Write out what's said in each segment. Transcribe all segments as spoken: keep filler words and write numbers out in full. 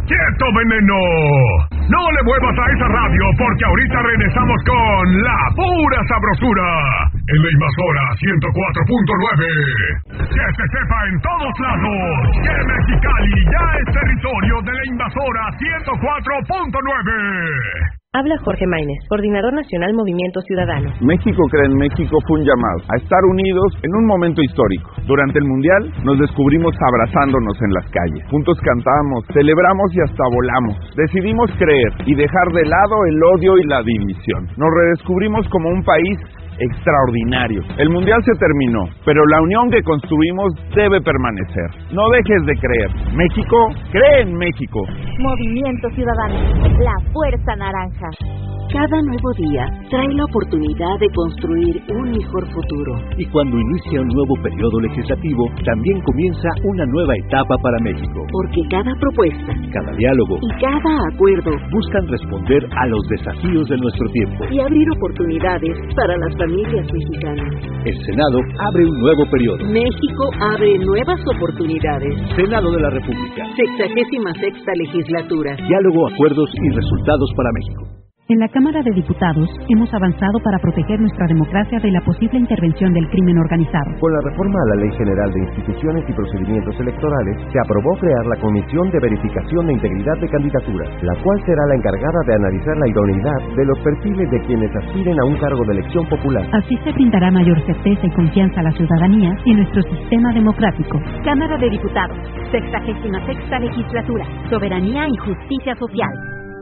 ¡Quieto, veneno! No le muevas a esa radio porque ahorita regresamos con la pura sabrosura en la Invasora ciento cuatro punto nueve. Que se sepa en todos lados que Mexicali ya es territorio de la Invasora ciento cuatro punto nueve. Habla Jorge Maínez, Coordinador Nacional Movimiento Ciudadano. México Crea en México fue un llamado a estar unidos en un momento histórico. Durante el Mundial nos descubrimos abrazándonos en las calles. Juntos cantamos, celebramos y hasta volamos. Decidimos creer y dejar de lado el odio y la división. Nos redescubrimos como un país extraordinario. El Mundial se terminó, pero la unión que construimos debe permanecer. No dejes de creer. México cree en México. Movimiento Ciudadano, la fuerza naranja. Cada nuevo día trae la oportunidad de construir un mejor futuro. Y cuando inicia un nuevo periodo legislativo, también comienza una nueva etapa para México. Porque cada propuesta, cada diálogo y cada acuerdo buscan responder a los desafíos de nuestro tiempo y abrir oportunidades para las familias mexicanas. El Senado abre un nuevo periodo. México abre nuevas oportunidades. Senado de la República. Sexagésima sexta legislatura. Diálogo, acuerdos y resultados para México. En la Cámara de Diputados hemos avanzado para proteger nuestra democracia de la posible intervención del crimen organizado. Con la reforma a la Ley General de Instituciones y Procedimientos Electorales, se aprobó crear la Comisión de Verificación de Integridad de Candidaturas, la cual será la encargada de analizar la idoneidad de los perfiles de quienes aspiren a un cargo de elección popular. Así se brindará mayor certeza y confianza a la ciudadanía en nuestro sistema democrático. Cámara de Diputados, sexagésima sexta legislatura, soberanía y justicia social.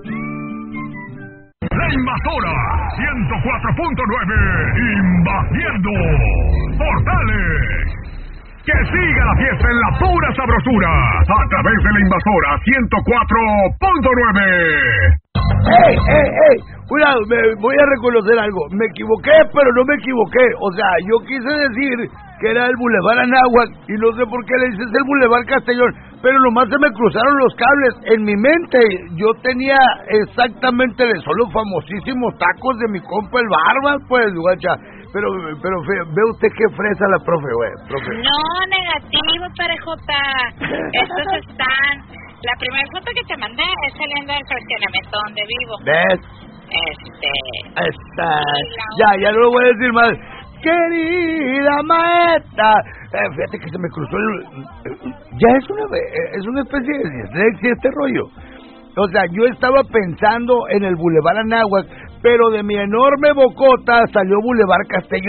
La Invasora ciento cuatro punto nueve, invadiendo Portales. Que siga la fiesta en la pura sabrosura a través de la Invasora ciento cuatro punto nueve. ¡Ey, ey, ey! Cuidado, me voy a reconocer algo. Me equivoqué, pero no me equivoqué. O sea, yo quise decir que era el Boulevard Anáhuac y no sé por qué le dices el Boulevard Castellón, pero nomás se me cruzaron los cables. En mi mente yo tenía exactamente de son los famosísimos tacos de mi compa el Barbas, pues, guacha. Pero, pero ve usted qué fresa la profe, güey, profe. No, negativo, parejota. Estos están... La primera foto que te mandé es saliendo del fraccionamiento donde vivo. ¿Ves? Este... Esta... Ya, ya no lo voy a decir más. Querida maestra, eh, fíjate que se me cruzó el... Ya es una es una especie de dislexia este rollo. O sea, yo estaba pensando en el Boulevard Anáhuac, pero de mi enorme bocota salió Boulevard Castellón.